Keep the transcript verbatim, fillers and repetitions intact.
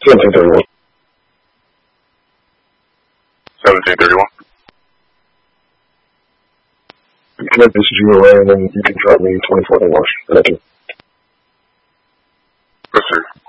seventeen thirty-one. seventeen thirty-one. Can I message you around and you can drop me twenty-four in March? Thank you. Yes, sir.